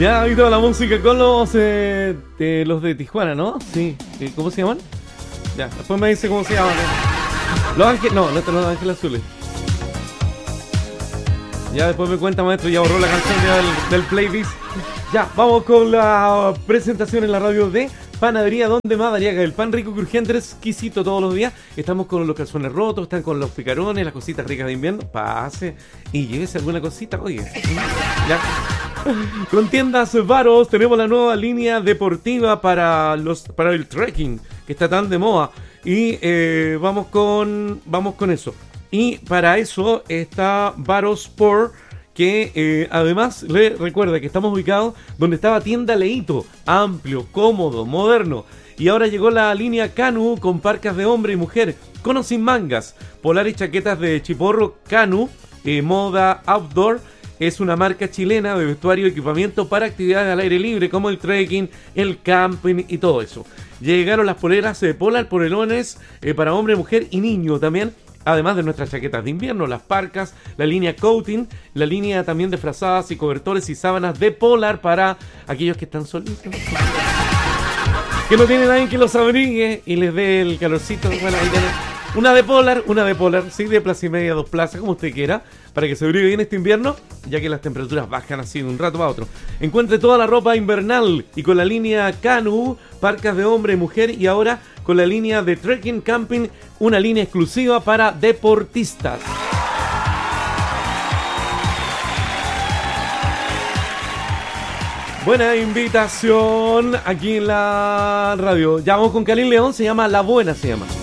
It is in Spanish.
Ya, ahí toda la música con los de Tijuana, ¿no? Sí. ¿Cómo se llaman? Ya, después me dice cómo se llaman. Los Ángeles, no, Los Ángeles Azules. Ya después me cuenta, maestro, ya borró la canción del playlist. Ya, vamos con la presentación en la radio de Panadería Donde Madariaga. El pan rico, crujiente, exquisito todos los días. Estamos con los calzones rotos, están con los picarones, las cositas ricas de invierno. Pase y llévese alguna cosita, oye. Ya. Con tiendas Varos tenemos la nueva línea deportiva para el trekking, que está tan de moda. Y vamos con eso. Y para eso está Varos Sport, que además le recuerda que estamos ubicados donde estaba Tienda Leito, amplio, cómodo, moderno. Y ahora llegó la línea Canu con parcas de hombre y mujer, con o sin mangas, polar y chaquetas de chiporro. Canu, moda outdoor, es una marca chilena de vestuario y equipamiento para actividades al aire libre como el trekking, el camping y todo eso. Llegaron las poleras polar, polerones para hombre, mujer y niño también. Además de nuestras chaquetas de invierno, las parcas, la línea coating, la línea también de frazadas y cobertores y sábanas de polar para aquellos que están solitos, que no tienen nadie que los abrigue y les dé el calorcito. Bueno, ahí tienen una de polar, sí, de plaza y media, 2 plazas, como usted quiera, para que se abrigue bien este invierno, ya que las temperaturas bajan así de un rato a otro. Encuentre toda la ropa invernal y con la línea Canu, parcas de hombre y mujer, y ahora con la línea de trekking, camping, una línea exclusiva para deportistas. Buena invitación aquí en la radio. Ya vamos con Kalin León, se llama La Buena, se llama.